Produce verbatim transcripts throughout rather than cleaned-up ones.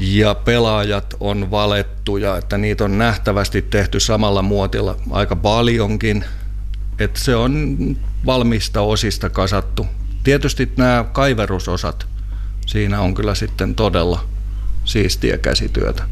ja pelaajat on valettuja, että niitä on nähtävästi tehty samalla muotilla aika paljonkin, että se on valmista osista kasattu. Tietysti nämä kaiverusosat, siinä on kyllä sitten todella siistiä käsityötä.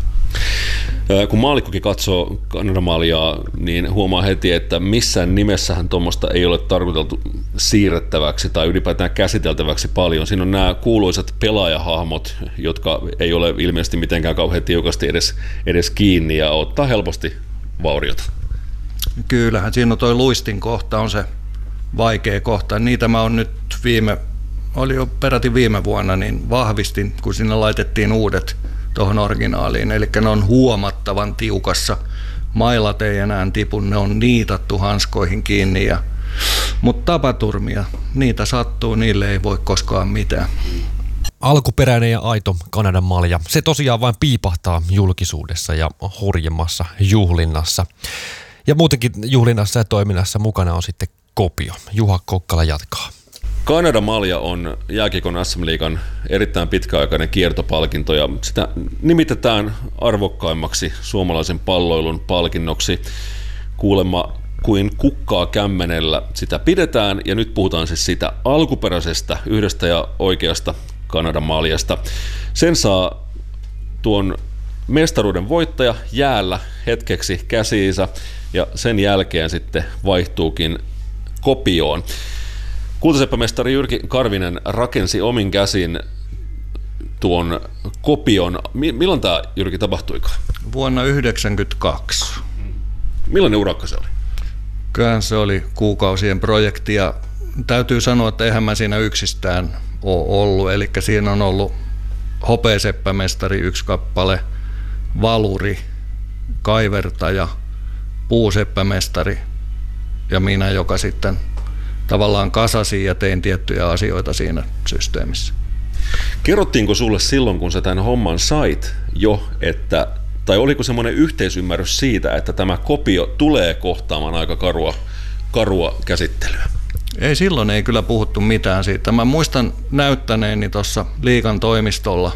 Kun maallikkokin katsoo Kanadamaaliaa, niin huomaa heti, että missään nimessähän tuommoista ei ole tarkoiteltu siirrettäväksi tai ylipäätään käsiteltäväksi paljon. Siinä on nämä kuuluisat pelaajahahmot, jotka ei ole ilmeisesti mitenkään kauhean tiukasti edes, edes kiinni ja ottaa helposti vauriota. Kyllähän siinä on toi luistin kohta, on se vaikea kohta. Niitä mä oon nyt viime, oli jo peräti viime vuonna, niin vahvistin, kun sinne laitettiin uudet tuohon originaaliin. Eli ne on huomattavan tiukassa. Mailat ei enää tipu, ne on niitattu hanskoihin kiinni. Ja, mutta tapaturmia, niitä sattuu, niille ei voi koskaan mitään. Alkuperäinen ja aito Kanadan malja, se tosiaan vain piipahtaa julkisuudessa ja hurjemmassa juhlinnassa. Ja muutenkin juhlinnassa ja toiminnassa mukana on sitten kopio. Juha Kokkala jatkaa. Kanadan malja on jääkiekon S M-liigan erittäin pitkäaikainen kiertopalkinto ja sitä nimitetään arvokkaimmaksi suomalaisen palloilun palkinnoksi. Kuulemma kuin kukkaa kämmenellä sitä pidetään ja nyt puhutaan siis sitä alkuperäisestä yhdestä ja oikeasta Kanadan maljasta. Sen saa tuon mestaruuden voittaja jäällä hetkeksi käsiinsä ja sen jälkeen sitten vaihtuukin kopioon. Kultaseppämestari Jyrki Karvinen rakensi omin käsin tuon kopion. Milloin tämä, Jyrki, tapahtuikaan? Vuonna yhdeksänkymmentäkaksi. Millainen urakka se oli? Kyllähän se oli kuukausien projekti ja täytyy sanoa, että eihän mä siinä yksistään ole ollut. Eli siinä on ollut hopeaseppämestari yksi kappale, valuri, kaivertaja, puuseppämestari ja minä, joka sitten tavallaan kasasin ja tein tiettyjä asioita siinä systeemissä. Kerrottiinko sulle silloin, kun sä tämän homman sait jo, että, tai oliko semmoinen yhteisymmärrys siitä, että tämä kopio tulee kohtaamaan aika karua, karua käsittelyä? Ei, silloin ei kyllä puhuttu mitään siitä. Mä muistan näyttäneeni tuossa liigan toimistolla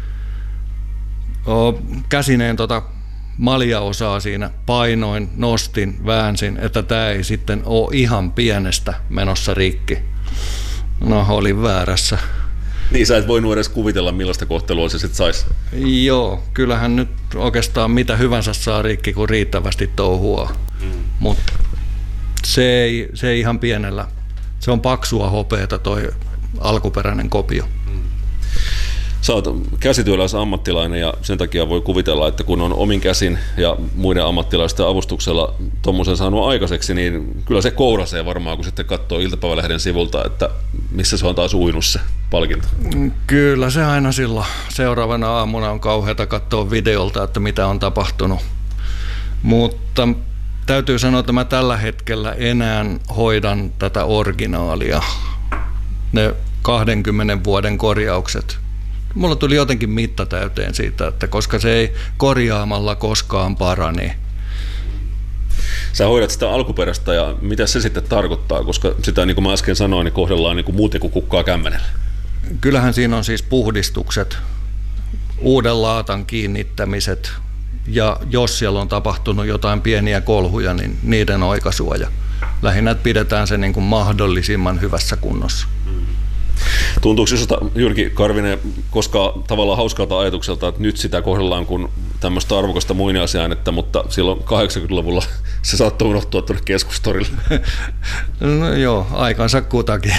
käsineen tota maljaosaa siinä, painoin, nostin, väänsin, että tämä ei sitten ole ihan pienestä menossa rikki. No, olin väärässä. Niin, sä et voinut edes kuvitella, millaista kohtelua se sitten saisi. Joo, kyllähän nyt oikeastaan mitä hyvänsä saa rikki, kun riittävästi touhua. Mm. Mutta se ei, se ei ihan pienellä. Se on paksua hopeeta toi alkuperäinen kopio. Mm. Sä oot käsityöläisammattilainen ja sen takia voi kuvitella, että kun on omin käsin ja muiden ammattilaisten avustuksella tommosen saanut aikaiseksi, niin kyllä se kourasee varmaan, kun sitten katsoo iltapäivälehden sivulta, että missä se on taas uinut se palkinto. Kyllä se aina silloin seuraavana aamuna on kauheata katsoa videolta, että mitä on tapahtunut. Mutta täytyy sanoa, että mä tällä hetkellä enää hoidan tätä originaalia, ne kahdenkymmenen vuoden korjaukset. Mulla tuli jotenkin mitta täyteen siitä, että koska se ei korjaamalla koskaan parane. Sä hoidat sitä alkuperäistä ja mitä se sitten tarkoittaa, koska sitä niin kuin mä äsken sanoin, niin kohdellaan niin kuin muuten kuin kukkaa kämmenellä. Kyllähän siinä on siis puhdistukset, uuden laatan kiinnittämiset ja jos siellä on tapahtunut jotain pieniä kolhuja, niin niiden oikaisuja. Lähinnä pidetään se niin kuin mahdollisimman hyvässä kunnossa. Tuntuuko sinusta, Jyrki Karvinen, koskaan tavallaan hauskalta ajatukselta, että nyt sitä kohdellaan kuin tämmöistä arvokasta muinaisjäännettä, mutta silloin kahdeksankymmentäluvulla se saattoi unohtua tuonne Keskustorille? No joo, aikansa kutakin.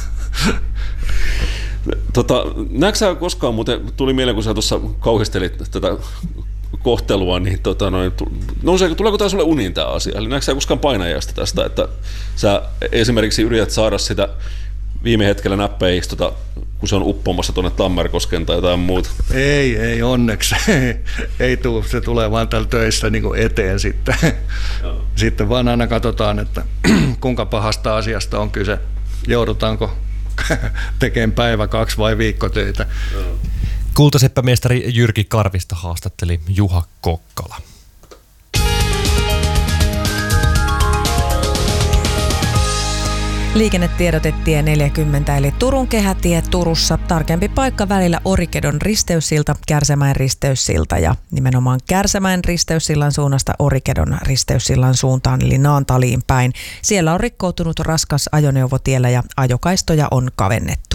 Tota, näetkö sä koskaan, muuten tuli mieleen, kun sä tuossa kauhistelit tätä kohtelua, niin tota noin, nouseeko, tuleeko tämä sulle uniin tämä asia? Eli näetkö sä koskaan painajasta tästä, että sä esimerkiksi yrität saada sitä viime hetkellä näppeiksi, tota, kun se on uppomassa tuonne Tammerkosken tai jotain muuta? Ei, ei onneksi. Ei tule, se tulee vaan täällä töissä niin kuin eteen sitten. Joo. Sitten vaan aina katsotaan, että kuinka pahasta asiasta on kyse. Joudutaanko tekemään päivä, kaksi vai viikkotöitä. Joo. Kultaseppämestari Jyrki Karvista haastatteli Juha Kokkala. Liikennetiedotetie neljäkymmentä eli Turun kehätie Turussa. Tarkempi paikka välillä Orikedon risteyssilta, Kärsämäen risteyssilta ja nimenomaan Kärsämäen risteyssillan suunnasta Orikedon risteyssillan suuntaan eli Naantaliin päin. Siellä on rikkoutunut raskas ajoneuvo tiellä ja ajokaistoja on kavennettu.